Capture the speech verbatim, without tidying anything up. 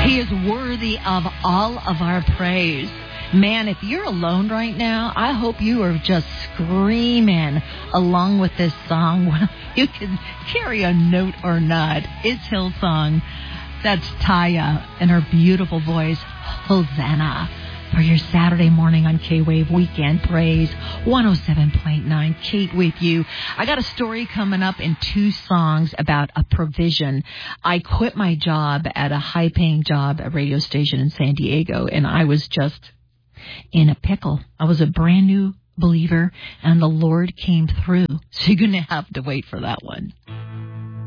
He is worthy of all of our praise. Man, if you're alone right now, I hope you are just screaming along with this song. Well, you can carry a note or not. It's Hillsong. That's Taya and her beautiful voice, Hosanna, for your Saturday morning on K-Wave Weekend Praise, one oh seven point nine. Kate with you. I got a story coming up in two songs about a provision. I quit my job at a high-paying job, a radio station in San Diego, and I was just in a pickle. I was a brand new believer, and the Lord came through. So you're going to have to wait for that one.